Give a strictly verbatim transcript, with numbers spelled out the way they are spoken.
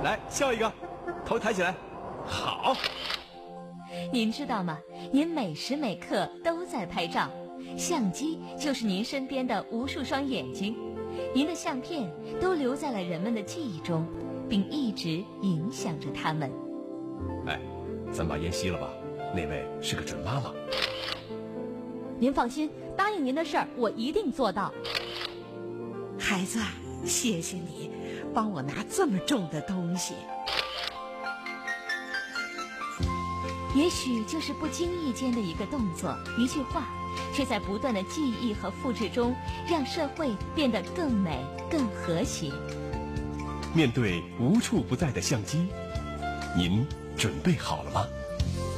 来笑一个，头抬起来。好。 您知道吗？您每时每刻都在拍照，相机就是您身边的无数双眼睛，您的相片都留在了人们的记忆中，并一直影响着他们。 哎，咱把烟熄了吧，那位是个准妈妈。 您放心，答应您的事儿我一定做到。 孩子，谢谢你帮我拿这么重的东西。 也许就是不经意间的一个动作，一句话，却在不断的记忆和复制中，让社会变得更美、更和谐。 面对无处不在的相机，您准备好了吗？